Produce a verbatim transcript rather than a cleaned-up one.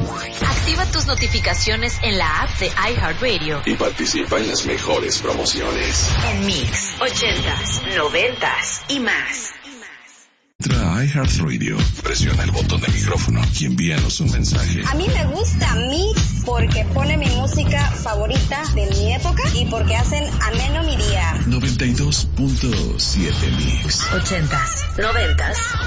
Activa tus notificaciones en la app de iHeartRadio y participa en las mejores promociones. En Mix, ochentas, noventas y más. Entra a iHeartRadio, presiona el botón de micrófono y envíanos un mensaje. A mí me gusta Mix porque pone mi música favorita de mi época y porque hacen ameno mi día. noventa y dos punto siete Mix. Ochentas, noventas